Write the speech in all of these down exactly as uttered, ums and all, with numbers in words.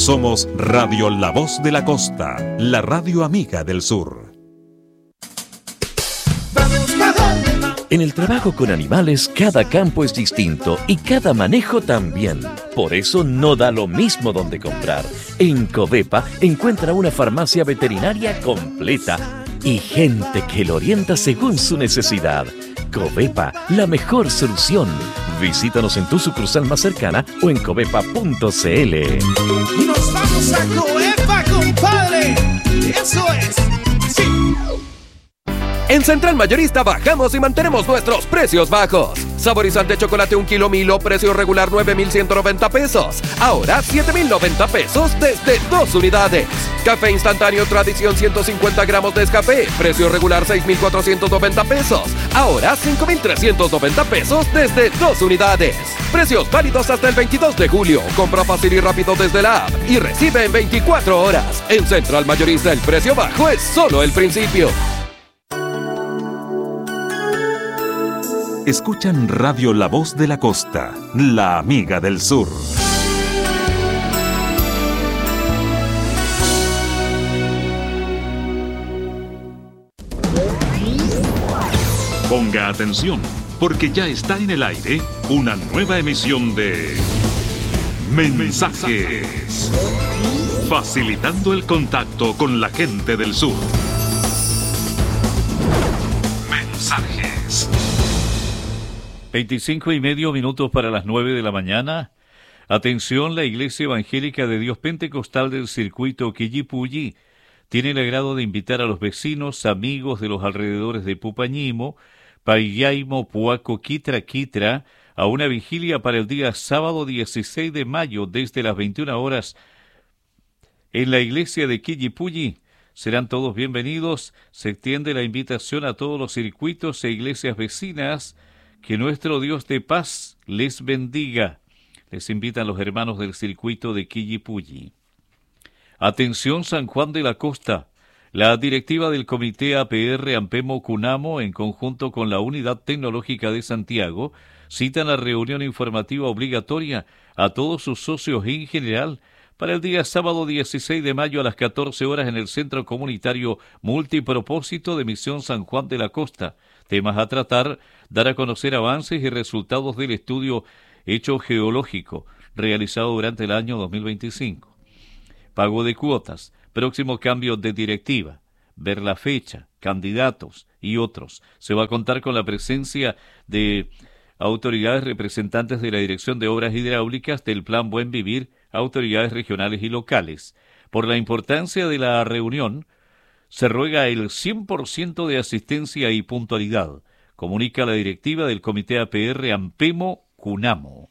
Somos Radio La Voz de la Costa, la radio amiga del sur. En el trabajo con animales, cada campo es distinto y cada manejo también. Por eso no da lo mismo donde comprar. En Covepa encuentra una farmacia veterinaria completa y gente que lo orienta según su necesidad. Covepa, la mejor solución. Visítanos en tu sucursal más cercana o en covepa punto cl. ¡Nos vamos a Covepa, compadre! ¡Eso es! ¡Sí! En Central Mayorista bajamos y mantenemos nuestros precios bajos. Saborizante chocolate un kilo Milo, precio regular nueve mil ciento noventa pesos. Ahora siete mil noventa pesos desde dos unidades. Café instantáneo Tradición ciento cincuenta gramos de Nescafé, precio regular seis mil cuatrocientos noventa pesos. Ahora cinco mil trescientos noventa pesos desde dos unidades. Precios válidos hasta el veintidós de julio. Compra fácil y rápido desde la app y recibe en veinticuatro horas. En Central Mayorista el precio bajo es solo el principio. Escuchan Radio La Voz de la Costa, la amiga del sur. Ponga atención, porque ya está en el aire una nueva emisión de Mensajes, facilitando el contacto con la gente del sur. Mensajes. veinticinco y medio minutos para las nueve de la mañana. Atención, la Iglesia Evangélica de Dios Pentecostal del Circuito Quillipulli tiene el agrado de invitar a los vecinos, amigos de los alrededores de Pupañimo, Payaimo, Puaco, Quitra, Quitra, a una vigilia para el día sábado dieciséis de mayo desde las veintiuna horas en la iglesia de Quillipulli. Serán todos bienvenidos. Se extiende la invitación a todos los circuitos e iglesias vecinas. Que nuestro Dios de paz les bendiga. Les invitan los hermanos del circuito de Quillipulli. Atención, San Juan de la Costa. La directiva del Comité A P R Ampemo Cunamo, en conjunto con la Unidad Tecnológica de Santiago, citan la reunión informativa obligatoria a todos sus socios y en general para el día sábado dieciséis de mayo a las catorce horas en el Centro Comunitario Multipropósito de Misión San Juan de la Costa. Temas a tratar: dar a conocer avances y resultados del estudio hecho geológico realizado durante el año dos mil veinticinco. Pago de cuotas, próximo cambio de directiva, ver la fecha, candidatos y otros. Se va a contar con la presencia de autoridades representantes de la Dirección de Obras Hidráulicas, del Plan Buen Vivir, autoridades regionales y locales. Por la importancia de la reunión, se ruega el cien por ciento de asistencia y puntualidad, comunica la directiva del Comité A P R Ampemo Cunamo.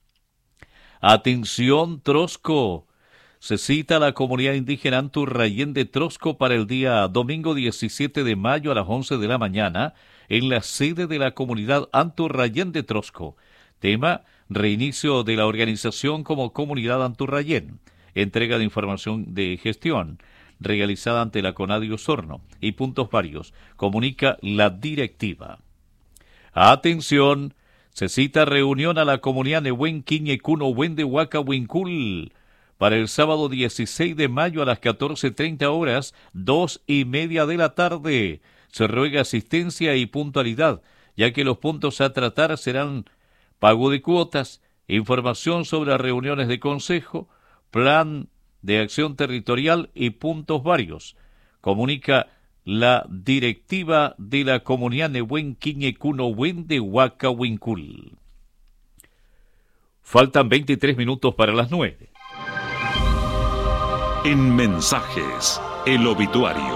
Atención, Trosco. Se cita a la comunidad indígena Anturrayén de Trosco para el día domingo diecisiete de mayo a las once de la mañana en la sede de la comunidad Anturrayén de Trosco. Tema: reinicio de la organización como comunidad Anturrayén. Entrega de información de gestión realizada ante la CONADI Osorno y puntos varios, comunica la directiva. Atención, se cita reunión a la comunidad Nehuen Quiñe Cuno Wende Huaca Huincul para el sábado dieciséis de mayo a las catorce treinta horas, dos y media de la tarde. Se ruega asistencia y puntualidad, ya que los puntos a tratar serán pago de cuotas, información sobre las reuniones de consejo, plan de acción territorial y puntos varios. Comunica la directiva de la comunidad Nehuen Quiñe Cuno Wende Huaca Huincul. Faltan veintitrés minutos para las nueve. En Mensajes, el obituario.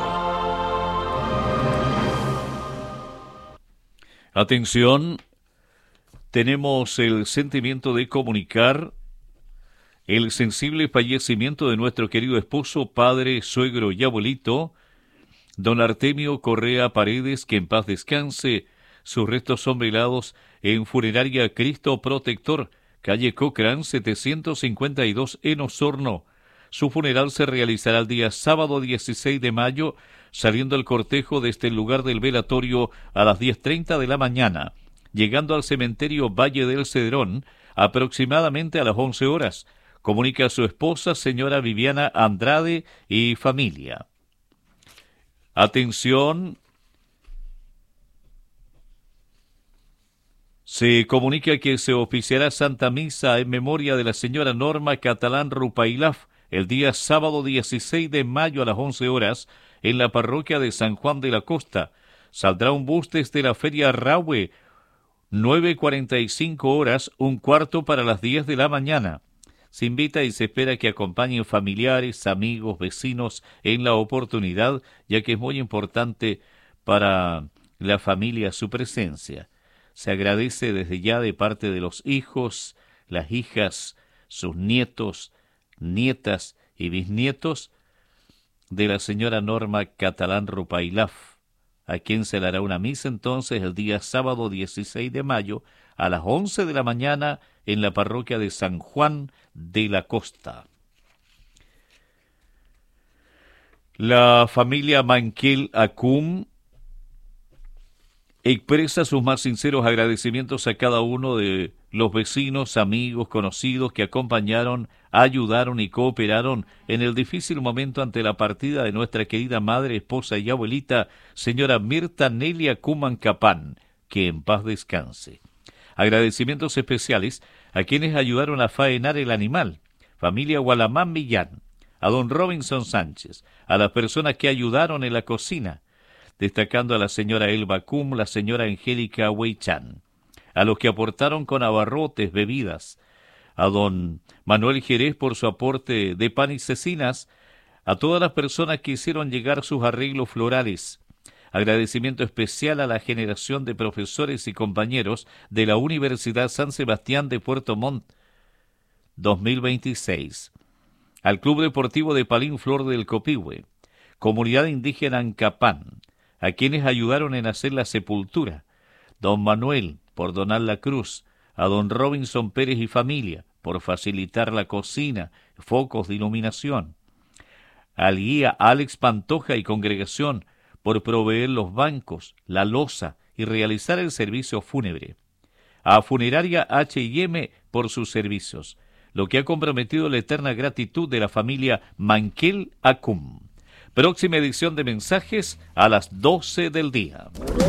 Atención, tenemos el sentimiento de comunicar el sensible fallecimiento de nuestro querido esposo, padre, suegro y abuelito, don Artemio Correa Paredes, que en paz descanse. Sus restos son velados en Funeraria Cristo Protector, calle Cochrane setecientos cincuenta y dos en Osorno. Su funeral se realizará el día sábado dieciséis de mayo, saliendo el cortejo desde el lugar del velatorio a las diez treinta de la mañana, llegando al cementerio Valle del Cedrón aproximadamente a las once horas, Comunica a su esposa, señora Viviana Andrade, y familia. Atención. Se comunica que se oficiará Santa Misa en memoria de la señora Norma Catalán Rupailaf el día sábado dieciséis de mayo a las once horas en la parroquia de San Juan de la Costa. Saldrá un bus desde la Feria Rahue, nueve cuarenta y cinco horas, un cuarto para las diez de la mañana. Se invita y se espera que acompañen familiares, amigos, vecinos en la oportunidad, ya que es muy importante para la familia su presencia. Se agradece desde ya de parte de los hijos, las hijas, sus nietos, nietas y bisnietos de la señora Norma Catalán Rupailaf, a quien se le hará una misa entonces el día sábado dieciséis de mayo a las once de la mañana en la parroquia de San Juan de la Costa. La familia Manquel Acum expresa sus más sinceros agradecimientos a cada uno de los vecinos, amigos, conocidos que acompañaron, ayudaron y cooperaron en el difícil momento ante la partida de nuestra querida madre, esposa y abuelita, señora Mirta Nelia Cuman Capán, que en paz descanse. Agradecimientos especiales a quienes ayudaron a faenar el animal, familia Gualamán Millán, a don Robinson Sánchez, a las personas que ayudaron en la cocina, destacando a la señora Elba Cum, la señora Angélica Weichan, a los que aportaron con abarrotes, bebidas, a don Manuel Jerez por su aporte de pan y cecinas, a todas las personas que hicieron llegar sus arreglos florales. Agradecimiento especial a la generación de profesores y compañeros de la Universidad San Sebastián de Puerto Montt dos mil veintiséis, al Club Deportivo de Palín Flor del Copihue, Comunidad Indígena Ancapán, a quienes ayudaron en hacer la sepultura, don Manuel por donar la cruz, a don Robinson Pérez y familia por facilitar la cocina, focos de iluminación, al guía Alex Pantoja y congregación por proveer los bancos, la loza y realizar el servicio fúnebre, a Funeraria H y M por sus servicios, lo que ha comprometido la eterna gratitud de la familia Manquel Acum. Próxima edición de Mensajes a las doce del día.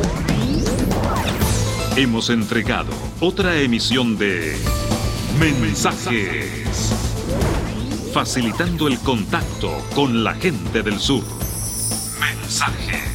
Hemos entregado otra emisión de Mensajes, facilitando el contacto con la gente del sur. Mensajes.